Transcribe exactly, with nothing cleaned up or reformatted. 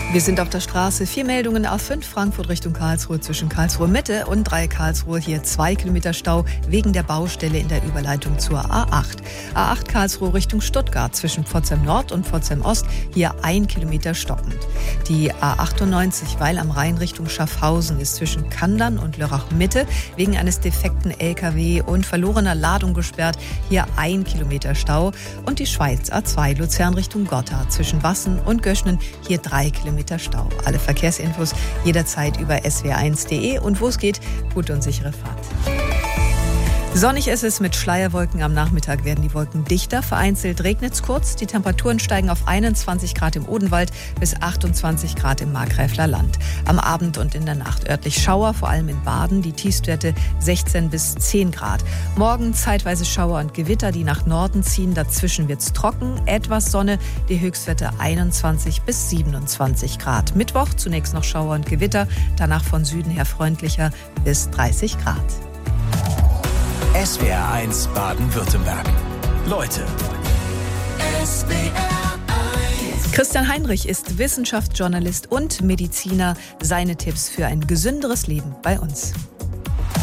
Wir sind auf der Straße. Vier Meldungen A fünf Frankfurt Richtung Karlsruhe zwischen Karlsruhe Mitte und drei Karlsruhe. Hier zwei Kilometer Stau wegen der Baustelle in der Überleitung zur A acht. A acht Karlsruhe Richtung Stuttgart zwischen Pforzheim Nord und Pforzheim Ost. Hier ein Kilometer stockend. Die A achtundneunzig Weil am Rhein Richtung Schaffhausen ist zwischen Kandern und Lörrach Mitte wegen eines defekten L K W und verlorener Ladung gesperrt. Hier ein Kilometer Stau. Und die Schweiz A zwei Luzern Richtung Gotthard zwischen Wassen und Göschnen. Hier drei Kilometer Stau. Alle Verkehrsinfos jederzeit über s w r eins punkt d e und wo es geht, gute und sichere Fahrt. Sonnig ist es mit Schleierwolken. Am Nachmittag werden die Wolken dichter. Vereinzelt regnet es kurz. Die Temperaturen steigen auf einundzwanzig Grad im Odenwald bis achtundzwanzig Grad im Markgräfler Land. Am Abend und in der Nacht örtlich Schauer, vor allem in Baden. Die Tiefstwerte sechzehn bis zehn Grad. Morgen zeitweise Schauer und Gewitter, die nach Norden ziehen. Dazwischen wird es trocken. Etwas Sonne. Die Höchstwerte einundzwanzig bis siebenundzwanzig Grad. Mittwoch zunächst noch Schauer und Gewitter. Danach von Süden her freundlicher bis dreißig Grad. S W R eins Baden-Württemberg. Leute. S W R eins. Christian Heinrich ist Wissenschaftsjournalist und Mediziner. Seine Tipps für ein gesünderes Leben bei uns.